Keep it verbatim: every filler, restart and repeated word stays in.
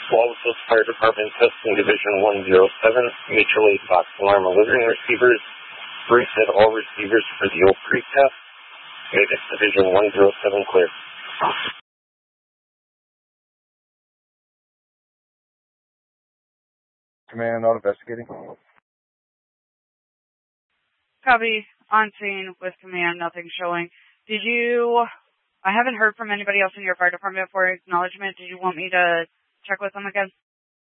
Wauwatosa Fire Department Testing Division one oh seven, mutual aid box alarm alerting receivers. Reset all receivers for the Oak Creek test. Mavis Division one oh seven clear. Command, not investigating. Copy. On scene with command, nothing showing. Did you... I haven't heard from anybody else in your fire department for acknowledgement. Did you want me to check with them again?